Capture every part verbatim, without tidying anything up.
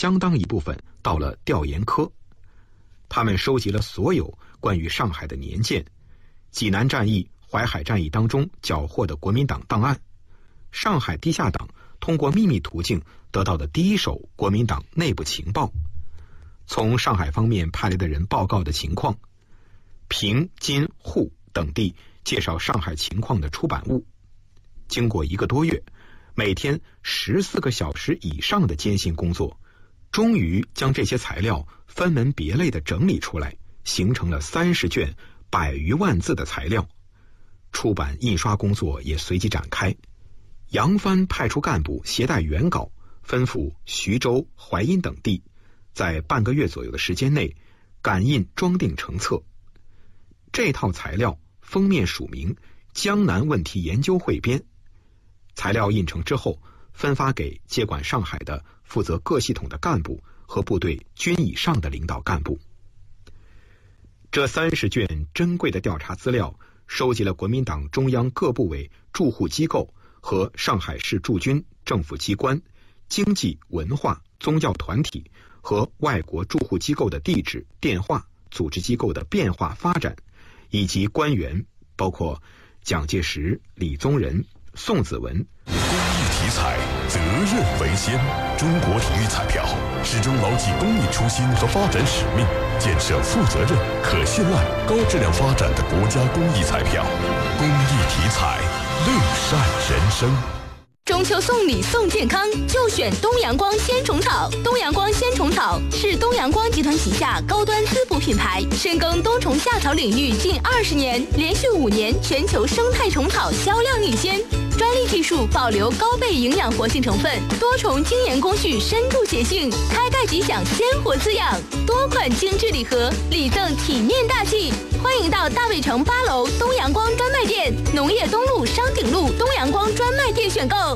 相当一部分到了调研科。他们收集了所有关于上海的年鉴、济南战役、淮海战役当中缴获的国民党档案，上海地下党通过秘密途径得到的第一手国民党内部情报，从上海方面派来的人报告的情况，平、津、沪等地介绍上海情况的出版物。经过一个多月，每天十四个小时以上的艰辛工作，终于将这些材料分门别类的整理出来，形成了三十卷百余万字的材料。出版印刷工作也随即展开。杨帆派出干部携带原稿，吩咐徐州、淮阴等地，在半个月左右的时间内赶印装订成册。这套材料封面署名江南问题研究汇编。材料印成之后，分发给接管上海的负责各系统的干部和部队军以上的领导干部。这三十卷珍贵的调查资料收集了国民党中央各部委驻沪机构和上海市驻军政府机关、经济、文化、宗教团体和外国驻沪机构的地址、电话、组织机构的变化发展，以及官员，包括蒋介石、李宗仁、宋子文。 公益题材，责任为先。中国体育彩票始终牢记公益初心和发展使命，建设负责任、可信赖、高质量发展的国家公益彩票。公益题材，乐善人生。 中秋送礼送健康，就选东阳光鲜虫草。东阳光鲜虫草是东阳光集团旗下高端滋补品牌，深耕冬虫夏草领域近二十年，连续五年全球生态虫草销量领先。专利技术保留高倍营养活性成分，多重精研工序深度协性，开盖即享鲜活滋养。多款精致礼盒，礼赠体面大气。欢迎到大卫城八楼东阳光专卖店、农业东路商鼎路东阳光专卖店选购。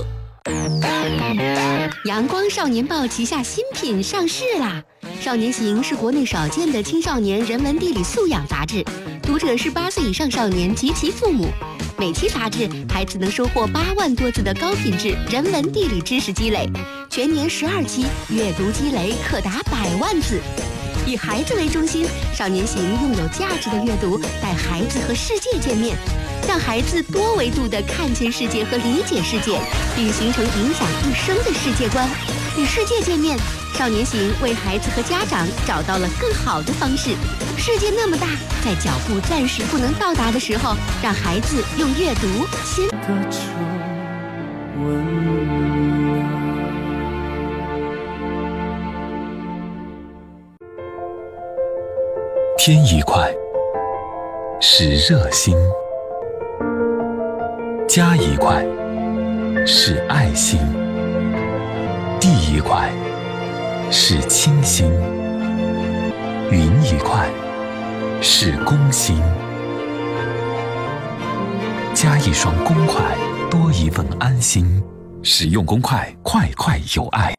阳光少年报旗下新品上市啦！少年行是国内少见的青少年人文地理素养杂志，读者是八岁以上少年及其父母。每期杂志，孩子能收获八万多字的高品质人文地理知识积累，全年十二期，阅读积累可达百万字。以孩子为中心，少年行用有价值的阅读带孩子和世界见面，让孩子多维度地看见世界和理解世界，并形成影响一生的世界观。与世界见面，少年行为孩子和家长找到了更好的方式。世界那么大，在脚步暂时不能到达的时候，让孩子用阅读亲的触吻。 天一块是热心，家一块是爱心，地一块是清心，云一块是公心。加一双公筷，多一份安心。使用公筷，快快有爱。